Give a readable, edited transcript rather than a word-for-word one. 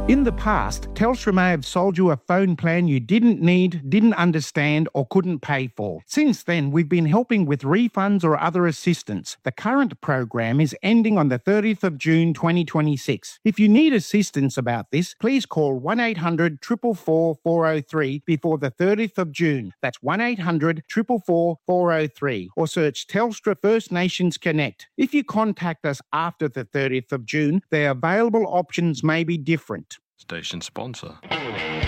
In the past, Telstra may have sold you a phone plan you didn't need, didn't understand, or couldn't pay for. Since then, we've been helping with refunds or other assistance. The current program is ending on the 30th of June 2026. If you need assistance about this, please call 1800 444 403 before the 30th of June. That's 1800 444 403, or search Telstra First Nations Connect. If you contact us after the 30th of June, the available options may be different. Station sponsor.